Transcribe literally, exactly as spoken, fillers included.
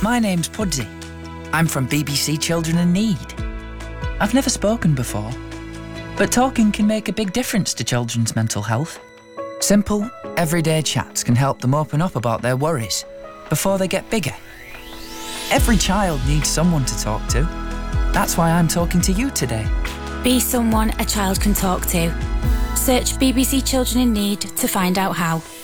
My name's Pudsey. I'm from B B C Children in Need. I've never spoken before, but talking can make a big difference to children's mental health. Simple, everyday chats can help them open up about their worries before they get bigger. Every child needs someone to talk to. That's why I'm talking to you today. Be someone a child can talk to. Search B B C Children in Need to find out how.